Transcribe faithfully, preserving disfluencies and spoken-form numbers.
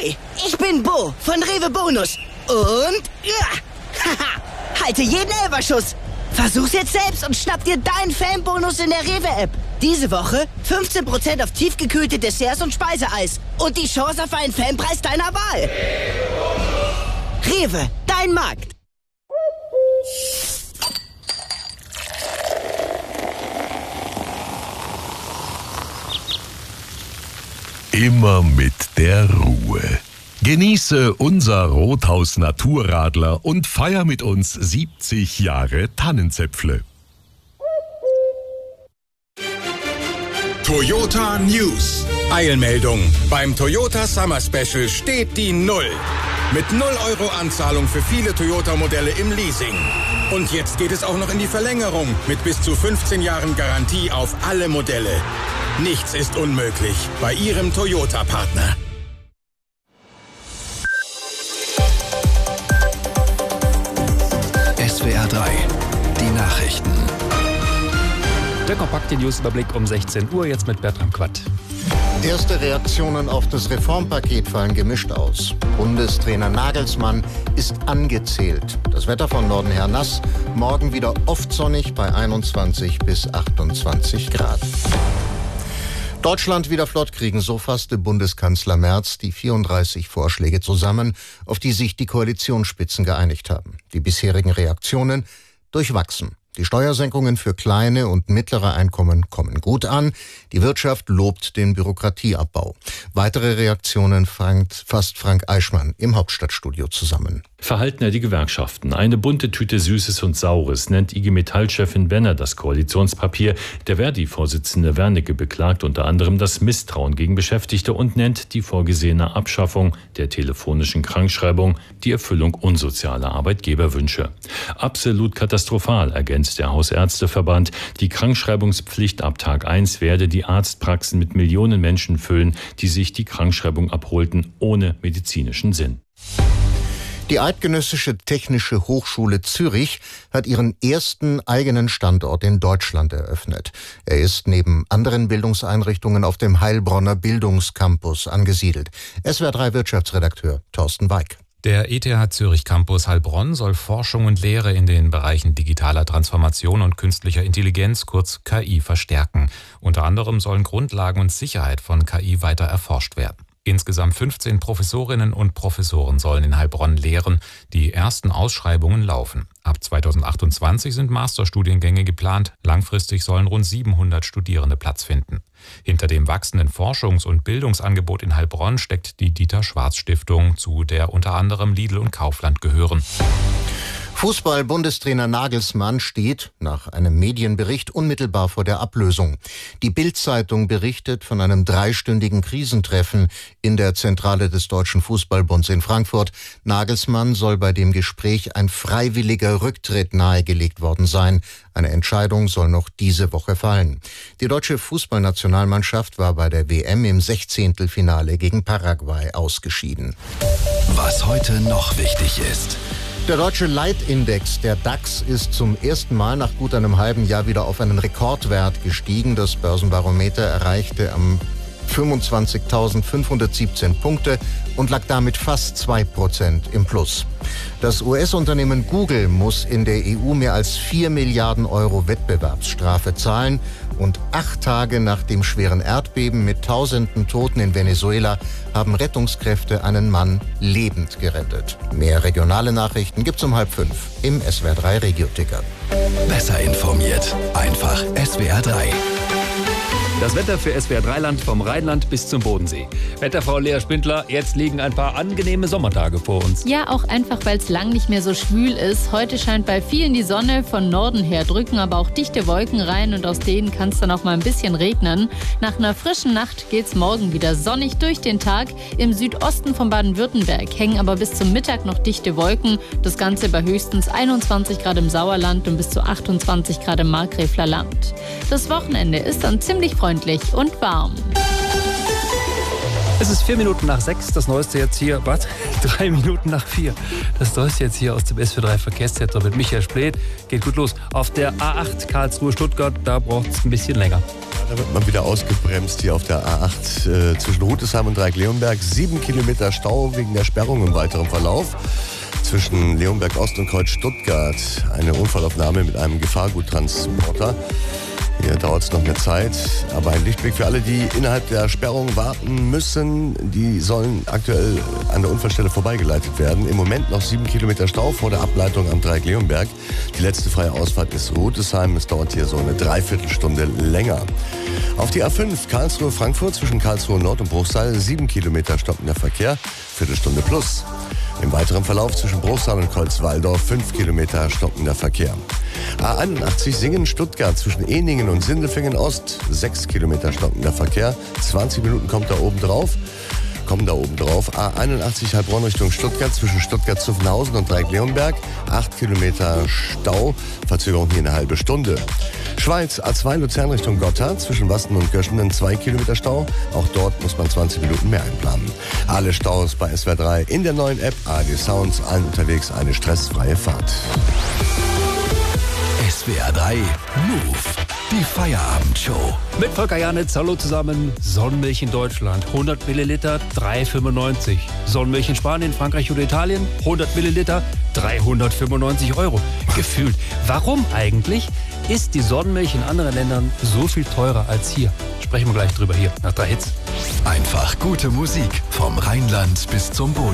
Ahoi, ich bin Bo von Rewe Bonus. Und, ja, haha, halte jeden Elferschuss. Versuch's jetzt selbst und schnapp dir deinen Fanbonus in der Rewe-App. Diese Woche fünfzehn Prozent auf tiefgekühlte Desserts und Speiseeis. Und die Chance auf einen Fanpreis deiner Wahl. Rewe, dein Markt. Immer mit der Ruhe. Genieße unser Rothaus Naturradler und feier mit uns siebzig Jahre Tannenzäpfle. Toyota News. Eilmeldung. Beim Toyota Summer Special steht die Null. Mit null Euro Anzahlung für viele Toyota-Modelle im Leasing. Und jetzt geht es auch noch in die Verlängerung mit bis zu fünfzehn Jahren Garantie auf alle Modelle. Nichts ist unmöglich bei Ihrem Toyota-Partner. S W R drei, die Nachrichten. Der kompakte Newsüberblick um sechzehn Uhr, jetzt mit Bertram Quatt. Erste Reaktionen auf das Reformpaket fallen gemischt aus. Bundestrainer Nagelsmann ist angezählt. Das Wetter von Norden her nass, morgen wieder oft sonnig bei einundzwanzig bis achtundzwanzig Grad. Deutschland wieder flott kriegen, so fasste Bundeskanzler Merz die vierunddreißig Vorschläge zusammen, auf die sich die Koalitionsspitzen geeinigt haben. Die bisherigen Reaktionen durchwachsen. Die Steuersenkungen für kleine und mittlere Einkommen kommen gut an. Die Wirtschaft lobt den Bürokratieabbau. Weitere Reaktionen fasst Frank Eichmann im Hauptstadtstudio zusammen. Verhalten ja die Gewerkschaften. Eine bunte Tüte Süßes und Saures nennt I G Metall-Chefin Benner das Koalitionspapier. Der Verdi-Vorsitzende Wernicke beklagt unter anderem das Misstrauen gegen Beschäftigte und nennt die vorgesehene Abschaffung der telefonischen Krankschreibung die Erfüllung unsozialer Arbeitgeberwünsche. Absolut katastrophal, ergänzt der Hausärzteverband. Die Krankschreibungspflicht ab Tag eins werde die Arztpraxen mit Millionen Menschen füllen, die sich die Krankschreibung abholten, ohne medizinischen Sinn. Die Eidgenössische Technische Hochschule Zürich hat ihren ersten eigenen Standort in Deutschland eröffnet. Er ist neben anderen Bildungseinrichtungen auf dem Heilbronner Bildungscampus angesiedelt. S W R drei Wirtschaftsredakteur Thorsten Weig. Der E T H Zürich Campus Heilbronn soll Forschung und Lehre in den Bereichen digitaler Transformation und künstlicher Intelligenz, kurz K I, verstärken. Unter anderem sollen Grundlagen und Sicherheit von K I weiter erforscht werden. Insgesamt fünfzehn Professorinnen und Professoren sollen in Heilbronn lehren. Die ersten Ausschreibungen laufen. Ab zweitausendachtundzwanzig sind Masterstudiengänge geplant. Langfristig sollen rund siebenhundert Studierende Platz finden. Hinter dem wachsenden Forschungs- und Bildungsangebot in Heilbronn steckt die Dieter-Schwarz-Stiftung, zu der unter anderem Lidl und Kaufland gehören. Fußball-Bundestrainer Nagelsmann steht, nach einem Medienbericht, unmittelbar vor der Ablösung. Die Bild-Zeitung berichtet von einem dreistündigen Krisentreffen in der Zentrale des Deutschen Fußballbunds in Frankfurt. Nagelsmann soll bei dem Gespräch ein freiwilliger Rücktritt nahegelegt worden sein. Eine Entscheidung soll noch diese Woche fallen. Die deutsche Fußballnationalmannschaft war bei der W M im Sechzehntelfinale gegen Paraguay ausgeschieden. Was heute noch wichtig ist. Der deutsche Leitindex, der DAX, ist zum ersten Mal nach gut einem halben Jahr wieder auf einen Rekordwert gestiegen. Das Börsenbarometer erreichte am fünfundzwanzigtausendfünfhundertsiebzehn Punkte und lag damit fast zwei Prozent im Plus. Das U S-Unternehmen Google muss in der E U mehr als vier Milliarden Euro Wettbewerbsstrafe zahlen. Und acht Tage nach dem schweren Erdbeben mit tausenden Toten in Venezuela haben Rettungskräfte einen Mann lebend gerettet. Mehr regionale Nachrichten gibt's um halb fünf im S W R drei Regio-Ticker. Besser informiert, einfach S W R drei. Das Wetter für S W R drei Land vom Rheinland bis zum Bodensee. Wetterfrau Lea Spindler, jetzt liegen ein paar angenehme Sommertage vor uns. Ja, auch einfach, weil es lang nicht mehr so schwül ist. Heute scheint bei vielen die Sonne, von Norden her drücken aber auch dichte Wolken rein und aus denen kann es dann auch mal ein bisschen regnen. Nach einer frischen Nacht geht's morgen wieder sonnig durch den Tag. Im Südosten von Baden-Württemberg hängen aber bis zum Mittag noch dichte Wolken. Das Ganze bei höchstens einundzwanzig Grad im Sauerland und bis zu achtundzwanzig Grad im Markgräfler Land. Das Wochenende ist dann ziemlich freundlich und warm. Es ist vier Minuten nach sechs, das Neueste jetzt hier, was? Drei Minuten nach vier. Das Neueste jetzt hier aus dem S W R drei Verkehrszentrum mit Michael Spleth. Geht gut los. Auf der A acht Karlsruhe-Stuttgart, da braucht es ein bisschen länger. Da wird man wieder ausgebremst hier auf der A acht äh, zwischen Rüdesheim und Dreieck-Leonberg. Sieben Kilometer Stau wegen der Sperrung im weiteren Verlauf. Zwischen Leonberg Ost und Kreuz Stuttgart eine Unfallaufnahme mit einem Gefahrguttransporter. Hier dauert es noch eine Zeit, aber ein Lichtblick für alle, die innerhalb der Sperrung warten müssen. Die sollen aktuell an der Unfallstelle vorbeigeleitet werden. Im Moment noch sieben Kilometer Stau vor der Ableitung am Dreieck Leonberg. Die letzte freie Ausfahrt ist Rüdesheim. Es dauert hier so eine Dreiviertelstunde länger. Auf die A fünf Karlsruhe-Frankfurt zwischen Karlsruhe Nord und Bruchsal sieben Kilometer stockender Verkehr, Viertelstunde plus. Im weiteren Verlauf zwischen Bruchsal und Kreuzwaldorf fünf Kilometer stockender Verkehr. A einundachtzig Singen-Stuttgart zwischen Ehningen und Sindelfingen Ost, sechs Kilometer stockender Verkehr, zwanzig Minuten kommt da oben drauf. Kommen da oben drauf. A einundachtzig Heilbronn Richtung Stuttgart zwischen Stuttgart-Zuffenhausen und Dreieck-Leonberg, acht Kilometer Stau, Verzögerung hier eine halbe Stunde. Schweiz A zwei Luzern Richtung Gotthard zwischen Wasten und Göschenen zwei Kilometer Stau. Auch dort muss man zwanzig Minuten mehr einplanen. Alle Staus bei S W R drei in der neuen App A R D Sounds, allen unterwegs eine stressfreie Fahrt. S W R drei Move, die Feierabendshow. Mit Volker Janitz, hallo zusammen. Sonnenmilch in Deutschland, hundert Milliliter, drei fünfundneunzig. Sonnenmilch in Spanien, Frankreich oder Italien, hundert Milliliter, dreihundertfünfundneunzig Euro. Gefühlt. Warum eigentlich ist die Sonnenmilch in anderen Ländern so viel teurer als hier? Sprechen wir gleich drüber hier, nach drei Hits. Einfach gute Musik vom Rheinland bis zum Boden.